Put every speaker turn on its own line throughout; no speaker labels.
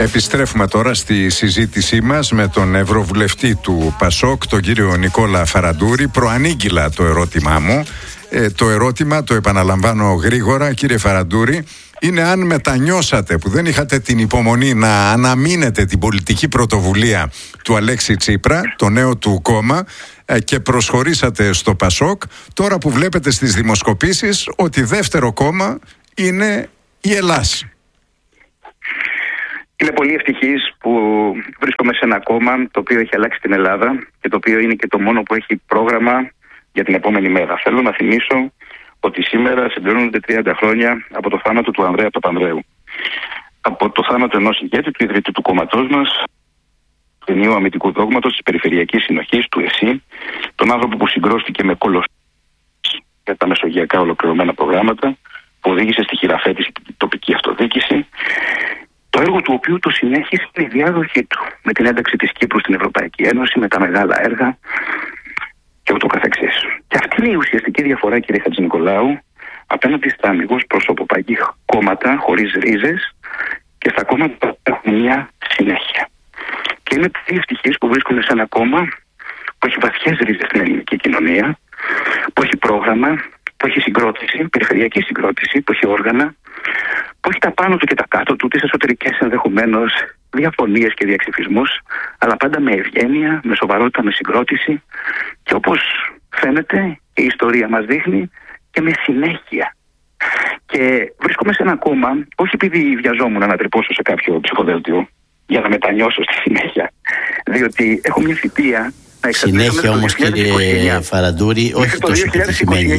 Επιστρέφουμε τώρα στη συζήτησή μας με τον Ευρωβουλευτή του ΠΑΣΟΚ, τον κύριο Νικόλα Φαραντούρη. Προανήγγειλα το ερώτημά μου. Το ερώτημα, το επαναλαμβάνω γρήγορα, κύριε Φαραντούρη, είναι αν μετανιώσατε που δεν είχατε την υπομονή να αναμείνετε την πολιτική πρωτοβουλία του Αλέξη Τσίπρα, το νέο του κόμμα, και προσχωρήσατε στο ΠΑΣΟΚ, τώρα που βλέπετε στις δημοσκοπήσεις ότι δεύτερο κόμμα είναι η Ελλάς.
Είμαι πολύ ευτυχής που βρίσκομαι σε ένα κόμμα το οποίο έχει αλλάξει την Ελλάδα και το οποίο είναι και το μόνο που έχει πρόγραμμα για την επόμενη μέρα. Θέλω να θυμίσω ότι σήμερα συμπληρώνονται 30 χρόνια από το θάνατο του Ανδρέα Παπανδρέου. Από το θάνατο ενός ηγέτη, του ιδρυτή του κόμματός μας, του ενιαίου αμυντικού δόγματος, της περιφερειακής συνοχής, του ΕΣΥ, τον άνθρωπο που συγκρόστηκε με κολοσσούς για τα μεσογειακά ολοκληρωμένα προγράμματα, που οδήγησε στη χειραφέτηση την τοπική αυτοδιοίκηση. Το έργο του οποίου το συνέχισε η διάδοχή του με την ένταξη της Κύπρου στην Ευρωπαϊκή Ένωση, με τα μεγάλα έργα και ούτω καθεξής. Και αυτή είναι η ουσιαστική διαφορά, κύριε Χατζηνικολάου, απέναντι στα αμιγώς προσωποπαγή κόμματα χωρίς ρίζες και στα κόμματα που έχουν μια συνέχεια. Και είμαι πολύ ευτυχής που βρίσκομαι σε ένα κόμμα που έχει βαθιές ρίζες στην ελληνική κοινωνία, που έχει πρόγραμμα, που έχει συγκρότηση, περιφερειακή συγκρότηση, που έχει όργανα, που έχει τα πάνω του και τα κάτω του, τις εσωτερικές ενδεχομένως διαφωνίες και διαξυφισμούς, αλλά πάντα με ευγένεια, με σοβαρότητα, με συγκρότηση και όπως φαίνεται η ιστορία μας δείχνει και με συνέχεια. Και βρίσκομαι σε ένα κόμμα, όχι επειδή βιαζόμουν να τρυπώσω σε κάποιο ψηφοδέλτιο για να μετανιώσω στη συνέχεια, διότι έχω μια θητεία να εξαρτήσω.
Συνέχεια όμως, κύριε Φαραντούρη, όχι τόσο πετυχημένη.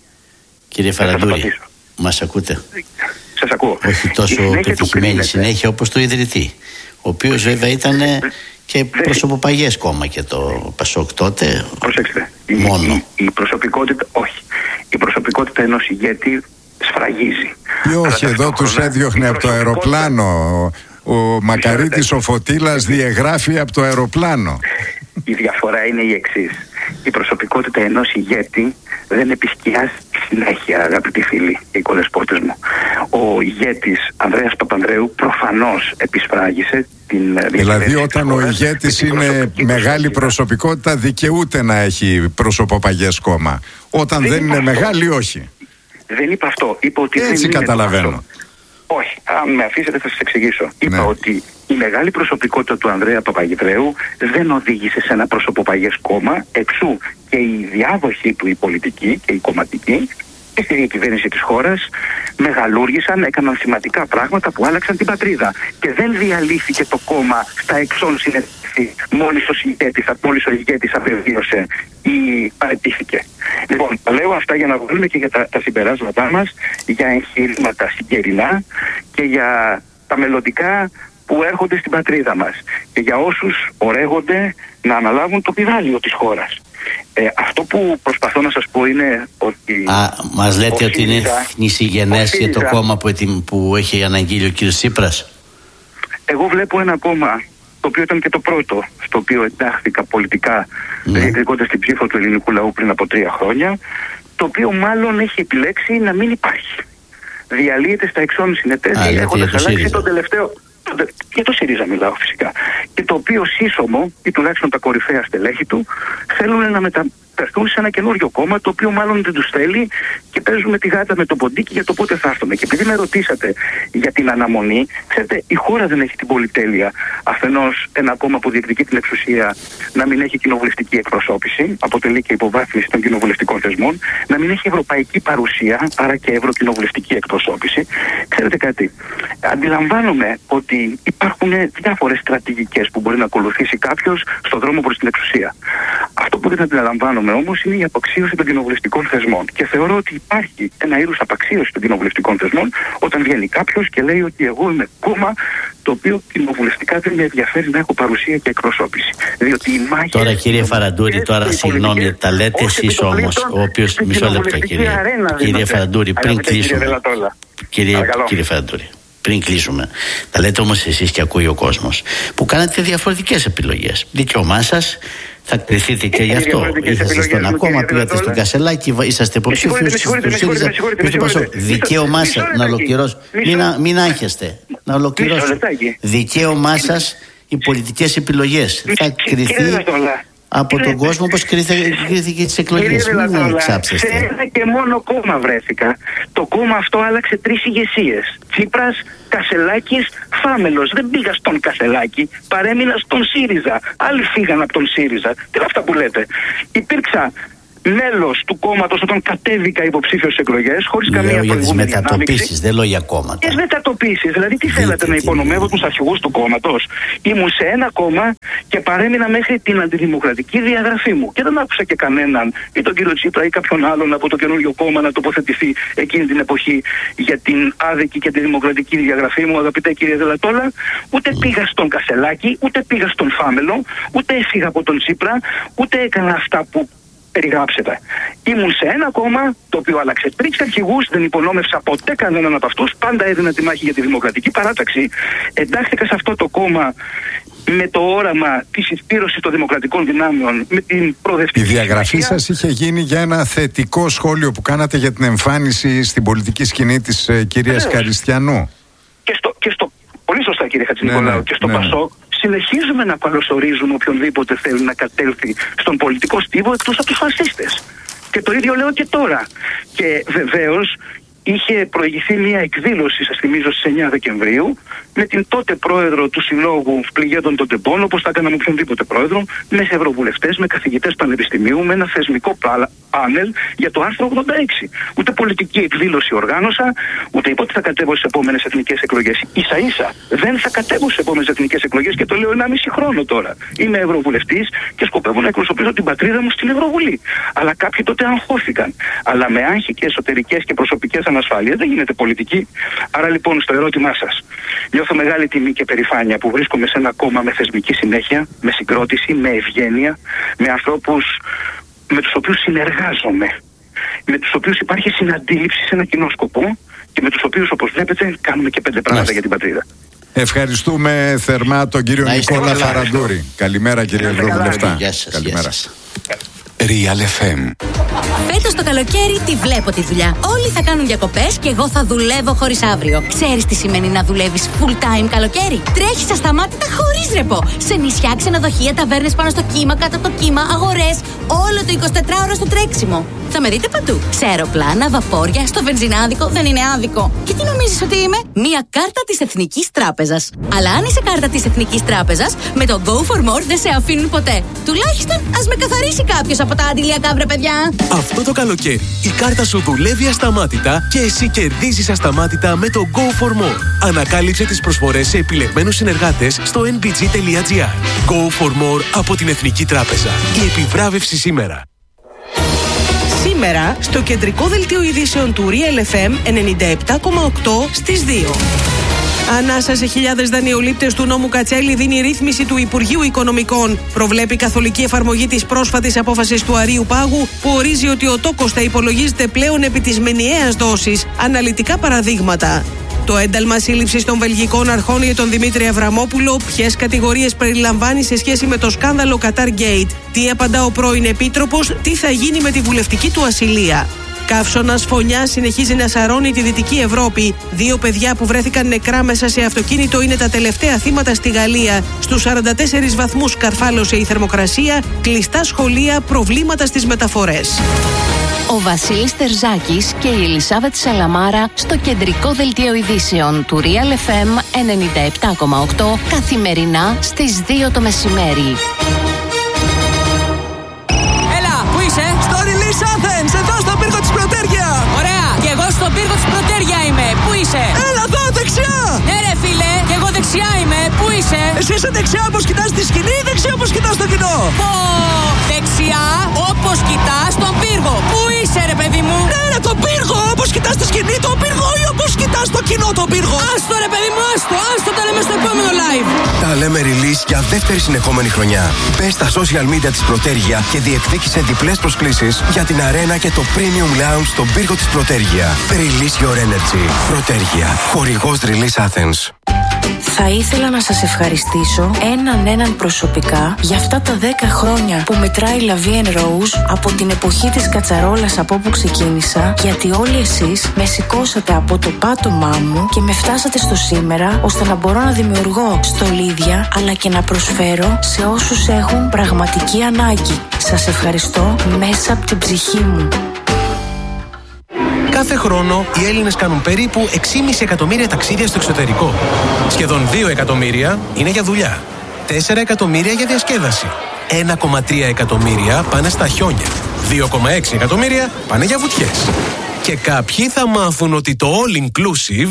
Κύριε Φαραντούρη, μας ακούτε?
Σας ακούω.
Όχι τόσο πετυχημένη συνέχεια όπως το ιδρυτή, ο οποίος βέβαια ήταν και προσωποπαγές κόμμα και το ΠΑΣΟΚ τότε.
Προσέξτε,
η
προσωπικότητα, όχι. Η προσωπικότητα ενός ηγέτη σφραγίζει.
Όχι, εδώ τους έδιωχνε από το αεροπλάνο. Ο Μακαρίτης ο Φωτήλας διεγράφει από το αεροπλάνο.
Η διαφορά είναι η εξής. Η προσωπικότητα ενός ηγέτη δεν επισκιάζει συνέχεια, αγαπητοί φίλοι και οι κολεσπότες μου. Ο ηγέτης Ανδρέας Παπανδρέου προφανώς επισφράγισε την
δηλαδή όταν ο ηγέτης είναι μεγάλη προσωπικότητα δικαιούται να έχει προσωποπαγές κόμμα. Όταν δεν είναι μεγάλη, όχι.
Δεν είπα αυτό. Είπα ότι
έτσι
δεν
καταλαβαίνω.
Είναι όχι. Αν με αφήσετε θα σας εξηγήσω. Είπα ότι η μεγάλη προσωπικότητα του Ανδρέα Παπανδρέου δεν οδήγησε σε ένα προσωποπαγές κόμμα, εξού και η διάδοχή του, η πολιτική και η κομματική, και στη διακυβέρνηση της χώρας μεγαλούργησαν, έκαναν σημαντικά πράγματα που άλλαξαν την πατρίδα. Και δεν διαλύθηκε το κόμμα στα εξών συνεδρίαση μόλις ο ηγέτης απεβίωσε ή παραιτήθηκε. Λοιπόν, λέω αυτά για να βγάλουμε και για τα συμπεράσματά μας, για εγχειρήματα συγκαιρινά και για τα μελλοντικά που έρχονται στην πατρίδα μας και για όσους ορέγονται να αναλάβουν το πηδάλιο της χώρας. Αυτό που προσπαθώ να σας πω είναι ότι...
Μας λέτε ότι είναι νησιγενές και το κόμμα που έχει αναγγείλει ο κ. Τσίπρας.
Εγώ βλέπω ένα κόμμα το οποίο ήταν και το πρώτο στο οποίο εντάχθηκα πολιτικά, διεκδικώντας την ψήφο του ελληνικού λαού πριν από 3 χρόνια, το οποίο μάλλον έχει επιλέξει να μην υπάρχει. Διαλύεται στα εξών συνετές, έχοντας αλλάξει τον τελευταίο... Για το ΣΥΡΙΖΑ μιλάω φυσικά. Και το οποίο σύσσωμο, ή τουλάχιστον τα κορυφαία στελέχη του, θέλουν να μεταφερθούν σε ένα καινούριο κόμμα, το οποίο μάλλον δεν τους θέλει και παίζουμε τη γάτα με το ποντίκι για το πότε θα έρθουμε. Και επειδή με ρωτήσατε για την αναμονή, ξέρετε, η χώρα δεν έχει την πολυτέλεια αφενός ένα κόμμα που διεκδικεί την εξουσία να μην έχει κοινοβουλευτική εκπροσώπηση, αποτελεί και υποβάθμιση των κοινοβουλευτικών θεσμών, να μην έχει ευρωπαϊκή παρουσία, άρα και ευρωκοινοβουλευτική εκπροσώπηση. Ξέρετε κάτι, αντιλαμβάνομαι ότι υπάρχουν διάφορες στρατηγικές που μπορεί να ακολουθήσει κάποιος στον δρόμο προς την εξουσία. Αυτό που δεν αντιλαμβάνομαι όμως είναι η απαξίωση των κοινοβουλευτικών θεσμών. Και θεωρώ ότι υπάρχει ένα είδος απαξίωση των κοινοβουλευτικών θεσμών όταν βγαίνει κάποιος και λέει ότι εγώ είμαι κόμμα το οποίο κοινοβουλευτικά δεν με ενδιαφέρει να έχω παρουσία και εκπροσώπηση. Διότι η μάχη.
Τώρα, κύριε Φαραντούρη, συγγνώμη, τα λέτε εσείς όμως, ο οποίος. Μισό λεπτό, κύριε Φαραντούρη, πριν κλείσουμε. Κύριε Φαραντούρη. πριν κλείσουμε. Τα λέτε όμως εσείς και ακούει ο κόσμος. Που κάνατε διαφορετικές επιλογές. Δικαίωμά σας. Θα κρυθείτε και γι' αυτό. Είσαστε στον ακόμα, πήγατε στον Κασελάκη, είσαστε υποψήφιος του ΣΥΡΙΖΑ. Δικαίωμά σας να ολοκληρώσω. Μην άγχεστε. Να ολοκληρώσω. Δικαίωμά σας οι πολιτικές επιλογές. Θα κρυθεί από τον κόσμο όπως κρίθηκε τις εκλογές. Μην ξάψεστε.
Σε ένα και μόνο κόμμα βρέθηκα. Το κόμμα αυτό άλλαξε 3 ηγεσίες. Τσίπρας, Κασελάκης, Φάμελος. Δεν πήγα στον Κασελάκη, παρέμεινα στον ΣΥΡΙΖΑ. Άλλοι φύγαν από τον ΣΥΡΙΖΑ. Τι είναι αυτά που λέτε. Υπήρξα μέλος του κόμματος όταν κατέβηκα υποψήφιος στις εκλογές, χωρίς καμία προηγούμενη
ανάμειξη. Για τις μετατοπίσεις, δεν λέω για κόμματα.
Ποιες μετατοπίσεις, δηλαδή τι θέλατε να υπονομεύω τους αρχηγούς του κόμματος. Ήμουν σε ένα κόμμα και παρέμεινα μέχρι την αντιδημοκρατική διαγραφή μου. Και δεν άκουσα και κανέναν, ή τον κύριο Τσίπρα ή κάποιον άλλον από το καινούριο κόμμα να τοποθετηθεί εκείνη την εποχή για την άδικη και αντιδημοκρατική διαγραφή μου, αγαπητέ κύριε Δελατόλα. Ούτε πήγα στον Κασελάκη, ούτε πήγα στον Φάμελο, ούτε έφυγα από τον Τσίπρα, ούτε έκανα αυτά που περιγράψετε. Ήμουν σε ένα κόμμα το οποίο άλλαξε 3 αρχηγούς, δεν υπονόμευσα ποτέ κανέναν από αυτούς, πάντα έδινα τη μάχη για τη Δημοκρατική Παράταξη. Εντάχθηκα σε αυτό το κόμμα με το όραμα της συσπήρωσης των δημοκρατικών δυνάμεων, με την προοδευτική.
Η διαγραφή σας είχε γίνει για ένα θετικό σχόλιο που κάνατε για την εμφάνιση στην πολιτική σκηνή της κυρίας Καριστιανού.
Και στο πολύ σωστά, κύριε Χατζηνικολάου, και στο Πασόκ συνεχίζουμε να καλωσορίζουμε οποιονδήποτε θέλει να κατέλθει στον πολιτικό στίβο εκτός από τους φασίστες. Και το ίδιο λέω και τώρα. Και βεβαίως είχε προηγηθεί μια εκδήλωση, σας θυμίζω, στις 9 Δεκεμβρίου, με την τότε πρόεδρο του Συλλόγου Πληγέντων των Τεμπών, όπως θα έκανα με οποιονδήποτε πρόεδρο, με ευρωβουλευτές, με καθηγητές πανεπιστημίου, με ένα θεσμικό πάνελ για το άρθρο 86. Ούτε πολιτική εκδήλωση οργάνωσα, ούτε είπα ότι θα κατέβω στις επόμενες εθνικές εκλογές. Ίσα-ίσα δεν θα κατέβω στις επόμενες εθνικές εκλογές και το λέω 1,5 χρόνο τώρα. Είμαι ευρωβουλευτής και σκοπεύω να εκπροσωπήσω την πατρίδα μου στην Ευρωβουλή. Αλλά κάποιοι τότε αγχώθηκαν. Αλλά με άγχη και εσωτερικές και προσωπικές ανασφάλειες δεν γίνεται πολιτική. Άρα λοιπόν, στο ερώτημά σας, νιώθω μεγάλη τιμή και περηφάνεια που βρίσκομαι σε ένα κόμμα με θεσμική συνέχεια, με συγκρότηση, με ευγένεια, με ανθρώπους με τους οποίους συνεργάζομαι, με τους οποίους υπάρχει συναντήληψη σε ένα κοινό σκοπό και με τους οποίους, όπως βλέπετε, κάνουμε και 5 πράγματα για την πατρίδα.
Ευχαριστούμε θερμά τον κύριο Νικόλα Φαραντούρη. Καλημέρα, κύριε Ευρωβουλευτά. Καλημέρα.
Real FM.
Φέτος το καλοκαίρι τη βλέπω τη δουλειά. Όλοι θα κάνουν διακοπές και εγώ θα δουλεύω χωρίς αύριο. Ξέρεις τι σημαίνει να δουλεύεις full time καλοκαίρι? Τρέχεις ασταμάτητα χωρίς ρεπό. Σε νησιά, ξενοδοχεία, ταβέρνες πάνω στο κύμα, κάτω από το κύμα, αγορές. Όλο το 24ωρο στο τρέξιμο. Θα με δείτε παντού. Σε αεροπλάνα, βαπόρια, στο βενζινάδικο. Δεν είναι άδικο. Και τι νομίζεις ότι είμαι? Μία κάρτα της Εθνικής Τράπεζας. Αλλά αν είσαι κάρτα της Εθνικής Τράπεζας, με το Go for More δεν σε αφήνουν ποτέ. Τουλάχιστον ας με καθαρίσει κάποιος από τα αντιλιακά, βρε παιδιά.
Αυτό το καλοκαίρι η κάρτα σου δουλεύει ασταμάτητα και εσύ κερδίζεις ασταμάτητα με το Go for More. Ανακάλυψε τις προσφορές σε επιλεγμένους συνεργάτες στο nbg.gr. Go for More από την Εθνική Τράπεζα. Η επιβράβευση σήμερα.
Σήμερα στο κεντρικό δελτίο ειδήσεων του Real FM 97,8 στις 2. Ανάσα σε χιλιάδες δανειολήπτες του νόμου Κατσέλη δίνει ρύθμιση του Υπουργείου Οικονομικών. Προβλέπει καθολική εφαρμογή της πρόσφατης απόφασης του Αρείου Πάγου που ορίζει ότι ο τόκος θα υπολογίζεται πλέον επί της μηνιαίας δόσης. Αναλυτικά παραδείγματα. Το ένταλμα σύλληψης των βελγικών αρχών για τον Δημήτρη Αβραμόπουλο, ποιες κατηγορίες περιλαμβάνει σε σχέση με το σκάνδαλο Qatar Gate, τι απαντά ο πρώην επίτροπος, τι θα γίνει με τη βουλευτική του ασυλία. Καύσωνας φωνιάς συνεχίζει να σαρώνει τη Δυτική Ευρώπη. 2 παιδιά που βρέθηκαν νεκρά μέσα σε αυτοκίνητο είναι τα τελευταία θύματα στη Γαλλία. Στους 44 βαθμούς καρφάλωσε η θερμοκρασία, κλειστά σχολεία, προβλήματα στις μεταφορές.
Ο Βασίλης Τερζάκης και η Ελισάβετ Σαλαμάρα στο κεντρικό δελτίο ειδήσεων του Real FM 97,8 καθημερινά στις 2 το μεσημέρι.
Έλα, πού είσαι?
Στο Release Athens, εδώ στον πύργο της Πρωτέρια.
Ωραία, και εγώ στον πύργο της Πρωτέρια είμαι. Πού είσαι?
Έλα εδώ, δεξιά.
Ναι ρε φίλε, και εγώ δεξιά είμαι. Πού είσαι?
Εσύ είσαι δεξιά όπως κοιτάς τη σκηνή ή δεξιά όπως κοιτάς το κοινό?
Πω, δεξιά όπως κοιτάς τον πύργο. Πού είσαι ρε παιδί μου?
Ναι ρε, τον πύργο, όπως κοιτάς τη σκηνή τον πύργο ή όπως κοιτάς το κοινό τον πύργο?
Άστο ρε παιδί μου, άστο, τα λέμε στο επόμενο live.
Τα
Τώρα λέμε release για δεύτερη συνεχόμενη χρονιά. Μπες στα social media της Πρωτέργεια και διεκδίκησε διπλές προσκλήσεις για την αρένα και το Premium Lounge στον πύργο της Πρωτέργεια. Release your energy. Πρωτέργεια. Χορηγός Release Athens.
Θα ήθελα να σας ευχαριστήσω έναν προσωπικά για αυτά τα 10 χρόνια που μετράει La Vie en Rose από την εποχή της κατσαρόλας από όπου ξεκίνησα, γιατί όλοι εσείς με σηκώσατε από το πάτωμά μου και με φτάσατε στο σήμερα, ώστε να μπορώ να δημιουργώ στολίδια αλλά και να προσφέρω σε όσους έχουν πραγματική ανάγκη. Σας ευχαριστώ μέσα από την ψυχή μου.
Κάθε χρόνο οι Έλληνες κάνουν περίπου 6,5 εκατομμύρια ταξίδια στο εξωτερικό. Σχεδόν 2 εκατομμύρια είναι για δουλειά. 4 εκατομμύρια για διασκέδαση. 1,3 εκατομμύρια πάνε στα χιόνια. 2,6 εκατομμύρια πάνε για βουτιές. Και κάποιοι θα μάθουν ότι το all inclusive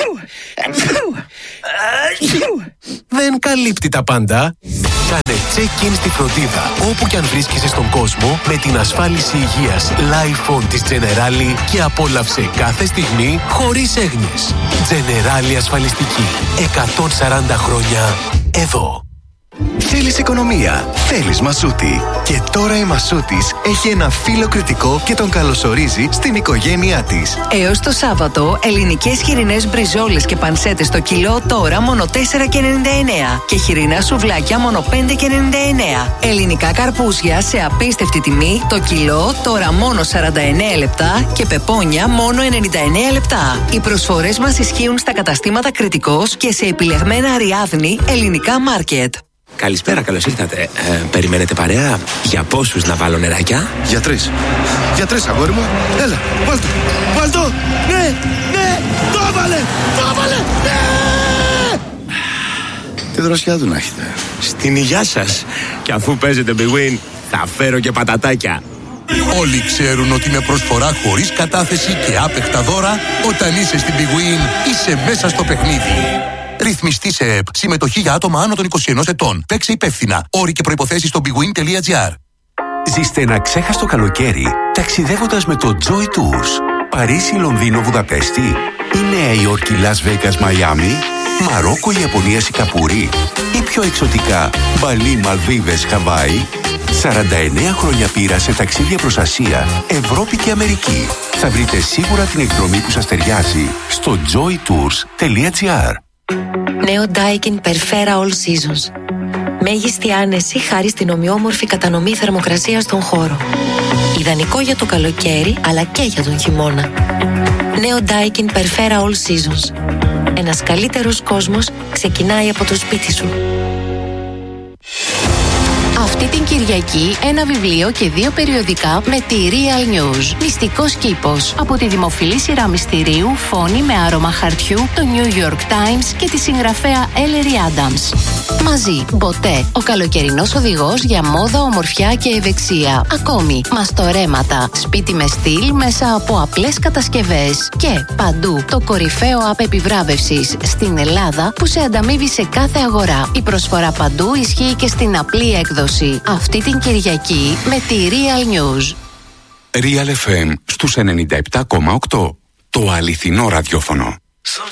δεν καλύπτει τα πάντα. Κάνε check-in στη φροντίδα όπου και αν βρίσκεσαι στον κόσμο με την ασφάλιση υγείας Life On της Generali και απόλαυσε κάθε στιγμή χωρίς έγνοιες. Generali ασφαλιστική. 140 χρόνια εδώ.
Θέλεις οικονομία, θέλεις Μασούτη. Και τώρα η Μασούτης έχει ένα φίλο κριτικό και τον καλωσορίζει στην οικογένειά της.
Έως το Σάββατο, ελληνικές χοιρινές μπριζόλες και πανσέτες στο κιλό τώρα μόνο 4,99 και χοιρινά σουβλάκια μόνο 5,99. Ελληνικά καρπούζια σε απίστευτη τιμή, το κιλό τώρα μόνο 49 λεπτά και πεπόνια μόνο 99 λεπτά. Οι προσφορές μας ισχύουν στα καταστήματα Κριτικός και σε επιλεγμένα Αριάδνη ελληνικά μάρκετ.
Καλησπέρα, καλώς ήρθατε. Περιμένετε παρέα? Για πόσους να βάλω νεράκια?
Για 3. Για 3, αγόρι μου. Έλα, βάλ' το. Βάλ' το. Ναι, ναι, το έβαλε, ναι. Τι δροσιά του να έχετε.
Στην υγειά σας. Και αφού παίζετε Big Win, θα φέρω και πατατάκια.
Όλοι ξέρουν ότι με προσφορά χωρίς κατάθεση και άπεχτα δώρα, όταν είσαι στην Big Win, είσαι μέσα στο παιχνίδι. Ρυθμιστή σε ΕΠ. Συμμετοχή για άτομα άνω των 21 ετών. Παίξε υπεύθυνα. Όροι και προϋποθέσεις στο bigwin.gr.
Ζήστε ένα ξέχαστο καλοκαίρι ταξιδεύοντας με το Joy Tours. Παρίσι, Λονδίνο, Βουδαπέστη ή Νέα Υόρκη, Las Vegas, Μαϊάμι, Μαρόκο, Ιαπωνία, Σιγκαπούρη ή πιο εξωτικά Μπαλί, Μαλδίβες, Χαβάη. 49 χρόνια πείρα σε ταξίδια προς Ασία, Ευρώπη και Αμερική. Θα βρείτε σίγουρα την εκδρομή που σας ταιριάζει στο joytours.gr.
Νέο Daikin Perfera All Seasons. Μέγιστη άνεση χάρη στην ομοιόμορφη κατανομή θερμοκρασίας στον χώρο. Ιδανικό για το καλοκαίρι αλλά και για τον χειμώνα. Νέο Daikin Perfera All Seasons. Ένας καλύτερος κόσμος ξεκινάει από το σπίτι σου.
Αυτή την Κυριακή ένα βιβλίο και 2 περιοδικά με τη Real News. Μυστικός κήπος. Από τη δημοφιλή σειρά μυστηρίου Φόνη με άρωμα χαρτιού, το New York Times και τη συγγραφέα Ellery Adams. Μαζί, Μποτέ, ο καλοκαιρινός οδηγός για μόδα, ομορφιά και ευεξία. Ακόμη, μαστορέματα, σπίτι με στυλ μέσα από απλές κατασκευές. Και παντού, το κορυφαίο app επιβράβευσης στην Ελλάδα που σε ανταμείβει σε κάθε αγορά. Η προσφορά παντού ισχύει και στην απλή έκδοση. Αυτή την Κυριακή με τη Real News.
Real FM στους 97,8. Το αληθινό ραδιόφωνο.